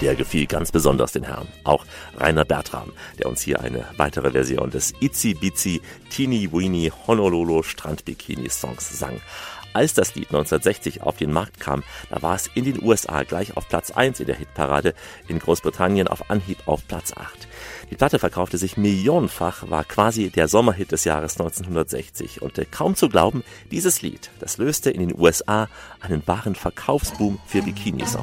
Der gefiel ganz besonders den Herren. Auch Rainer Bertram, der uns hier eine weitere Version des Itsy Bitsy Teeny Weeny Honolulu Strandbikini Songs sang. Als das Lied 1960 auf den Markt kam, da war es in den USA gleich auf Platz 1 in der Hitparade, in Großbritannien auf Anhieb auf Platz 8. Die Platte verkaufte sich millionenfach, war quasi der Sommerhit des Jahres 1960 und kaum zu glauben, dieses Lied, das löste in den USA einen wahren Verkaufsboom für Bikini-Songs